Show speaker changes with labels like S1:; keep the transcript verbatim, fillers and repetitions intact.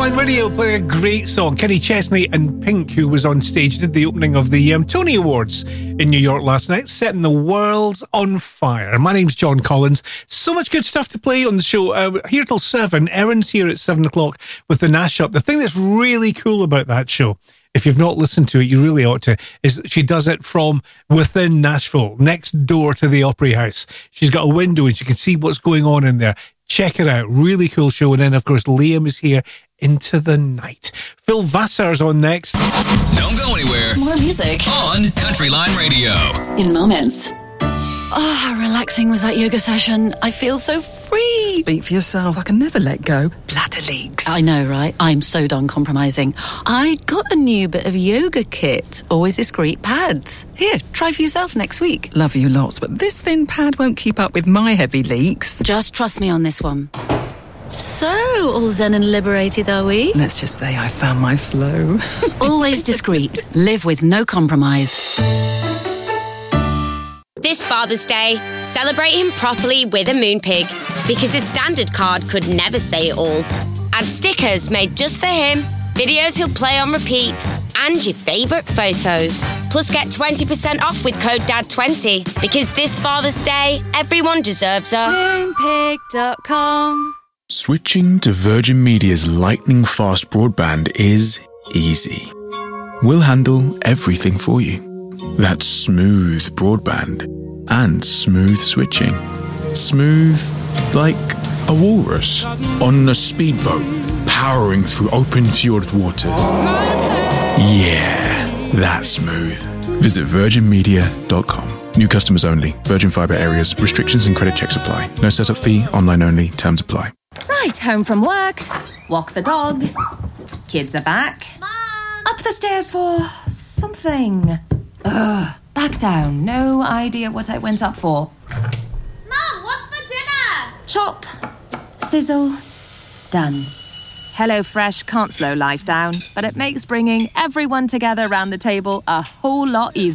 S1: Line Radio playing a great song. Kenny Chesney and Pink, who was on stage, did the opening of the um, Tony Awards in New York last night, setting the world on fire. My name's John Collins. So much good stuff to play on the show. Uh, here till seven. Erin's here at seven o'clock with the Nash Up. The thing that's really cool about that show, if you've not listened to it, you really ought to, is she does it from within Nashville, next door to the Opry House. She's got a window and you can see what's going on in there. Check it out. Really cool show. And then, of course, Liam is here into the night. Phil Vassar's on next.
S2: Don't go anywhere.
S3: More music
S2: on Country Line Radio.
S3: In moments.
S4: Oh, how relaxing was that yoga session. I feel so free.
S5: Speak for yourself. I can never let go. Bladder leaks.
S4: I know, right? I'm so done compromising. I got a new bit of yoga kit. Always discreet pads. Here, try for yourself next week.
S5: Love you lots, but this thin pad won't keep up with my heavy leaks.
S4: Just trust me on this one. So, all zen and liberated, are we?
S5: Let's just say I found my flow.
S4: Always discreet. Live with no compromise.
S6: This Father's Day, celebrate him properly with a Moonpig, because a standard card could never say it all. Add stickers made just for him, videos he'll play on repeat, and your favourite photos. Plus get twenty percent off with code D A D twenty, because this Father's Day, everyone deserves a
S7: Moonpig dot com.
S8: Switching to Virgin Media's lightning-fast broadband is easy. We'll handle everything for you. That's smooth broadband and smooth switching. Smooth like a walrus on a speedboat powering through open fjord waters. Yeah, that's smooth. Visit virgin media dot com. New customers only. Virgin Fibre areas. Restrictions and credit checks apply. No setup fee. Online only. Terms apply.
S7: Right, home from work. Walk the dog. Kids are back.
S6: Mom!
S7: Up the stairs for something. Ugh, back down. No idea what I went up for.
S6: Mom, what's for dinner?
S7: Chop. Sizzle. Done. HelloFresh can't slow life down, but it makes bringing everyone together around the table a whole lot easier.